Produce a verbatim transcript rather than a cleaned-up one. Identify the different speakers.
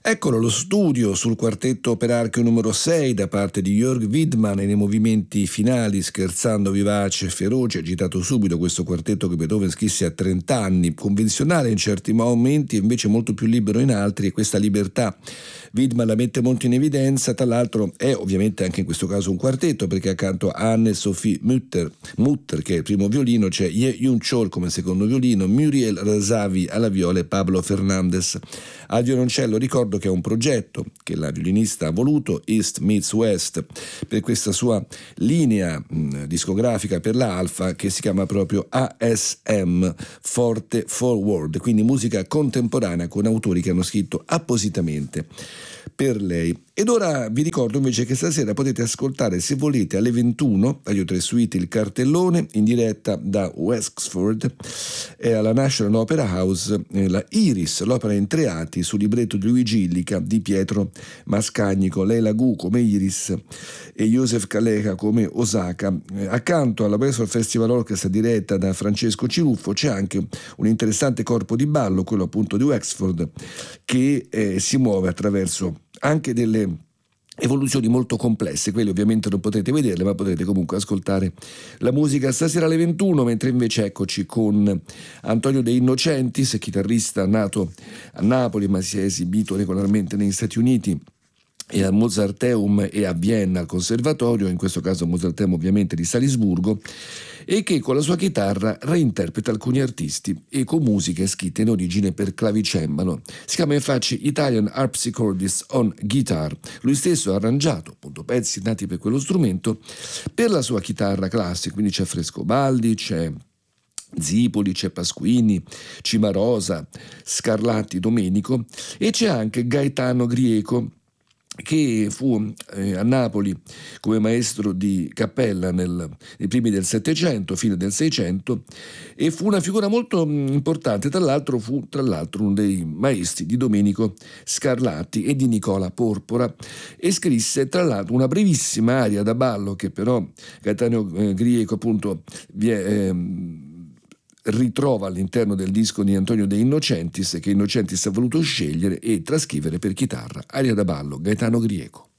Speaker 1: Eccolo lo studio sul quartetto per arco numero sei da parte di Jörg Widmann, e nei movimenti finali, scherzando, vivace e feroce, agitato subito questo quartetto che Beethoven scrisse a trenta anni, convenzionale in certi momenti e invece molto più libero in altri, e questa libertà Widmann la mette molto in evidenza. Tra l'altro è ovviamente anche in questo caso un quartetto, perché accanto a Anne-Sophie Mutter, Mutter che è il primo violino, c'è Ye Yun-chol come secondo violino, Muriel Razavi alla viola e Pablo Fernandez al violoncello. Ricordo che è un progetto che la violinista ha voluto, East Meets West, per questa sua linea mh, discografica per la Alfa, che si chiama proprio A S M Forte Forward, quindi musica contemporanea con autori che hanno scritto appositamente per lei. Ed ora vi ricordo invece che stasera potete ascoltare, se volete, alle ventuno, Radio tre Suite, il cartellone in diretta da Wexford e alla National Opera House, eh, la Iris, l'opera in tre atti su libretto di Luigi Illica di Pietro Mascagni, con Leila Gu come Iris e Joseph Kalecha come Osaka. Eh, accanto alla Wexford Festival Orchestra diretta da Francesco Ciruffo c'è anche un interessante corpo di ballo, quello appunto di Wexford, che eh, si muove attraverso anche delle evoluzioni molto complesse. Quelle ovviamente non potrete vederle, ma potrete comunque ascoltare la musica stasera alle ventuno, mentre invece eccoci con Antonio De Innocentis, chitarrista nato a Napoli ma si è esibito regolarmente negli Stati Uniti e al Mozarteum e a Vienna al Conservatorio, in questo caso Mozarteum ovviamente di Salisburgo, e che con la sua chitarra reinterpreta alcuni artisti e con musiche scritte in origine per clavicembalo. Si chiama infatti Italian Harpsichordist on Guitar. Lui stesso ha arrangiato appunto pezzi nati per quello strumento per la sua chitarra classica, quindi c'è Frescobaldi, c'è Zipoli, c'è Pasquini, Cimarosa, Scarlatti, Domenico, e c'è anche Gaetano Grieco, che fu eh, a Napoli come maestro di cappella nel, nei primi del Settecento, fine del Seicento, e fu una figura molto mh, importante. Tra l'altro fu tra l'altro uno dei maestri di Domenico Scarlatti e di Nicola Porpora, e scrisse tra l'altro una brevissima aria da ballo che però Gaetano eh, Grieco appunto vi è, eh, ritrova all'interno del disco di Antonio De Innocentis, che Innocentis ha voluto scegliere e trascrivere per chitarra. Aria da ballo, Gaetano Grieco.